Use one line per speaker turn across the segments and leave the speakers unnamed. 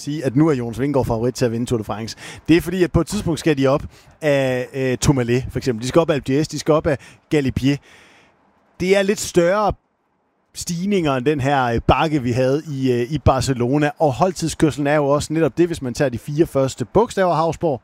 sige, at nu er Jonas Vingegaard favorit til at vinde Tour de France. Det er fordi, at på et tidspunkt skal de op af Tourmalet, for eksempel. De skal op af Alpe d'Huez, de skal op af Galibier. Det er lidt større stigninger end den her bakke, vi havde i Barcelona. Og holdtidskørselen er jo også netop det, hvis man tager de 4 første bogstaver, Hausborg.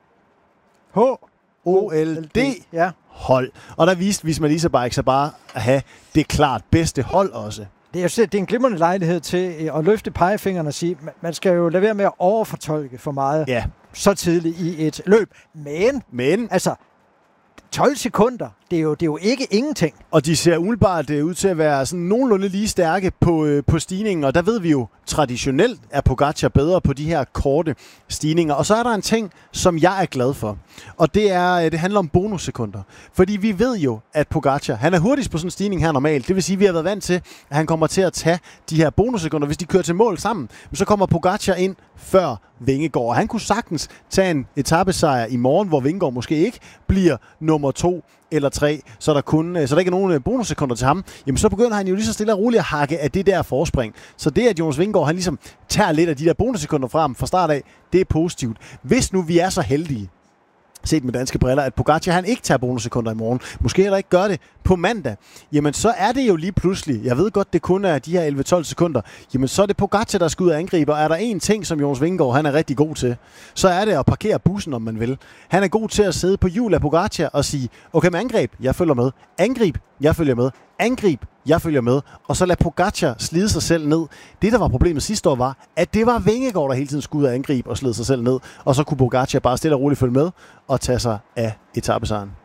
H-O-L-D.
Ja.
Hold. Og der viste Visma Bike så bare at have det klart bedste hold også.
Det er en glimrende lejlighed til at løfte pegefingeren og sige, man skal jo lade være med at overfortolke for meget så tidligt i et løb. Men altså, 12 sekunder, det er jo ikke ingenting.
Og de ser umiddelbart ud til at være sådan nogenlunde lige stærke på stigningen, og der ved vi jo, traditionelt er Pogačar bedre på de her korte stigninger. Og så er der en ting, som jeg er glad for, og det handler om bonussekunder. Fordi vi ved jo, at Pogačar, han er hurtigst på sådan en stigning her normalt. Det vil sige, at vi har været vant til, at han kommer til at tage de her bonussekunder. Hvis de kører til mål sammen, så kommer Pogačar ind før Vingegaard. Og han kunne sagtens tage en etapesejr i morgen, hvor Vingegaard måske ikke bliver nummer 2 eller 3, så der ikke er nogen bonussekunder til ham, jamen så begynder han jo lige så stille og roligt at hakke af det der forspring. Så det, at Jonas Vingegaard, han ligesom tager lidt af de der bonussekunder fra ham fra start af, det er positivt. Hvis nu vi er så heldige, set med danske briller, at Pogačar han ikke tager bonussekunder i morgen, måske heller ikke gør det på mandag, jamen så er det jo lige pludselig, jeg ved godt, det kun er de her 11-12 sekunder, jamen så er det Pogačar, der skal ud og angribe, og er der en ting, som Jonas Vingegaard han er rigtig god til, så er det at parkere bussen, om man vil. Han er god til at sidde på hjul af Pogačar og sige, okay, med angreb, jeg følger med. Angrib, jeg følger med. Angrib, jeg følger med. Og så lad Pogačar slide sig selv ned. Det, der var problemet sidste år, var, at det var Vingegaard, der hele tiden skulle ud og angribe og slide sig selv ned. Og så kunne Pogačar bare stille og roligt følge med og tage sig af etapesejren.